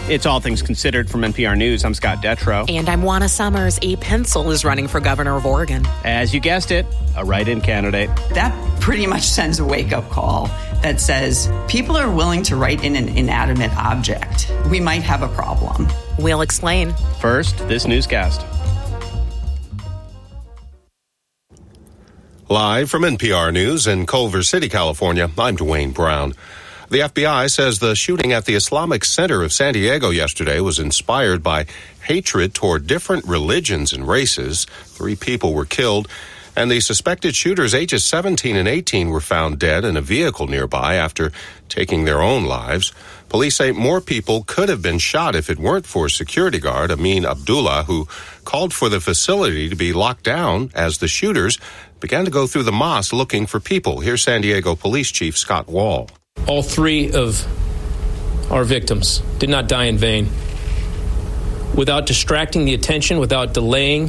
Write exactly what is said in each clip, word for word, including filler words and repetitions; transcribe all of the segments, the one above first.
It's All Things Considered from N P R News. I'm Scott Detrow. And I'm Juana Summers. A pencil is running for governor of Oregon. As you guessed it, a write-in candidate. That pretty much sends a wake-up call that says people are willing to write in an inanimate object. We might have a problem. We'll explain. First, this newscast. Live from N P R News in Culver City, California, I'm Dwayne Brown. The F B I says the shooting at the Islamic Center of San Diego yesterday was inspired by hatred toward different religions and races. Three people were killed, and the suspected shooters, ages seventeen and eighteen, were found dead in a vehicle nearby after taking their own lives. Police say more people could have been shot if it weren't for security guard Amin Abdullah, who called for the facility to be locked down as the shooters began to go through the mosque looking for people. Here's San Diego Police Chief Scott Wall. All three of our victims did not die in vain. Without distracting the attention, without delaying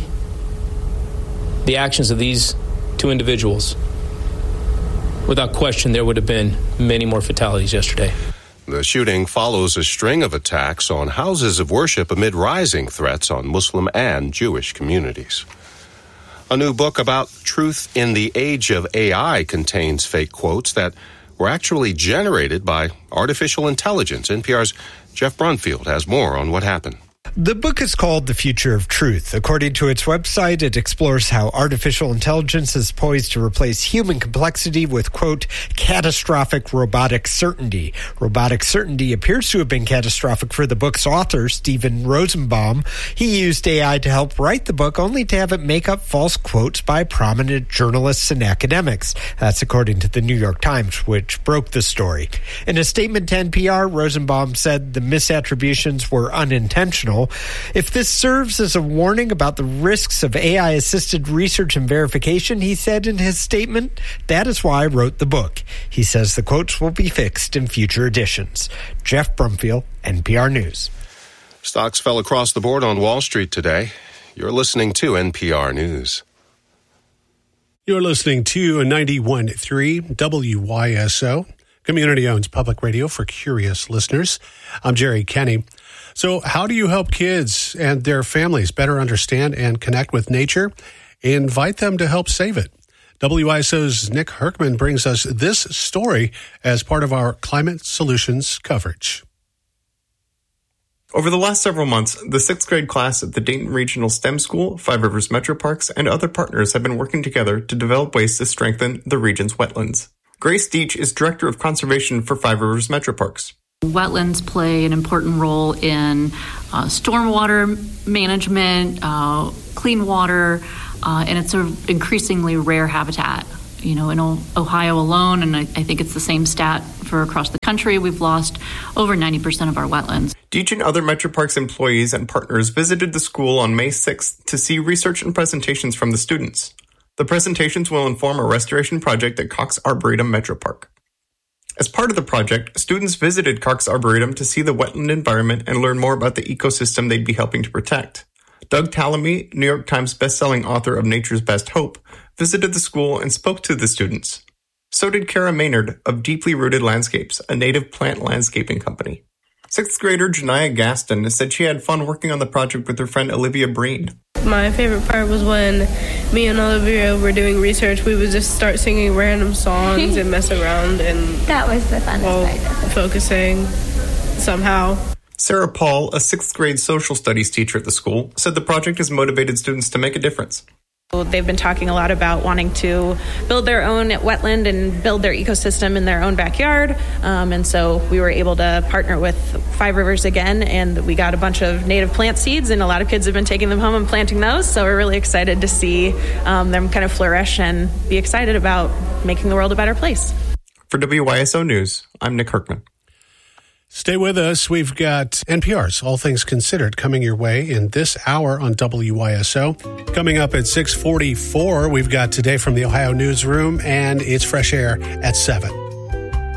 the actions of these two individuals, without question, there would have been many more fatalities yesterday. The shooting follows a string of attacks on houses of worship amid rising threats on Muslim and Jewish communities. A new book about truth in the age of A I contains fake quotes that were actually generated by artificial intelligence. N P R's Jeff Brunfield has more on what happened. The book is called The Future of Truth. According to its website, it explores how artificial intelligence is poised to replace human complexity with, quote, catastrophic robotic certainty. Robotic certainty appears to have been catastrophic for the book's author, Steven Rosenbaum. He used A I to help write the book, only to have it make up false quotes by prominent journalists and academics. That's according to the New York Times, which broke the story. In a statement to N P R, Rosenbaum said the misattributions were unintentional. If this serves as a warning about the risks of A I-assisted research and verification, he said in his statement, that is why I wrote the book. He says the quotes will be fixed in future editions. Jeff Brumfield, N P R News. Stocks fell across the board on Wall Street today. You're listening to N P R News. You're listening to ninety-one point three W Y S O, community-owned public radio for curious listeners. I'm Jerry Kenny. So how do you help kids and their families better understand and connect with nature? Invite them to help save it. W I S O's Nick Herkman brings us this story as part of our Climate Solutions coverage. Over the last several months, the sixth grade class at the Dayton Regional STEM School, Five Rivers Metro Parks, and other partners have been working together to develop ways to strengthen the region's wetlands. Grace Deach is Director of Conservation for Five Rivers Metro Parks. Wetlands play an important role in uh, stormwater management, uh, clean water, uh, and it's an increasingly rare habitat. You know, in Ohio alone, and I, I think it's the same stat for across the country, we've lost over ninety percent of our wetlands. Deach and other Metro Parks employees and partners visited the school on May sixth to see research and presentations from the students. The presentations will inform a restoration project at Cox Arboretum Metro Park. As part of the project, students visited Cox Arboretum to see the wetland environment and learn more about the ecosystem they'd be helping to protect. Doug Tallamy, New York Times bestselling author of Nature's Best Hope, visited the school and spoke to the students. So did Kara Maynard of Deeply Rooted Landscapes, a native plant landscaping company. Sixth grader Janiyah Gaston said she had fun working on the project with her friend Olivia Breen. My favorite part was when me and Olivia were doing research. We would just start singing random songs and mess around, and that was the funnest while part. Focusing somehow. Sarah Paul, a sixth grade social studies teacher at the school, said the project has motivated students to make a difference. They've been talking a lot about wanting to build their own wetland and build their ecosystem in their own backyard. Um, and so we were able to partner with Five Rivers again, and we got a bunch of native plant seeds, and a lot of kids have been taking them home and planting those. So we're really excited to see um, them kind of flourish and be excited about making the world a better place. For W Y S O News, I'm Nick Herkman. Stay with us. We've got N P R's All Things Considered coming your way in this hour on W Y S O. Coming up at six forty-four, we've got Today from the Ohio Newsroom, and it's Fresh Air at seven.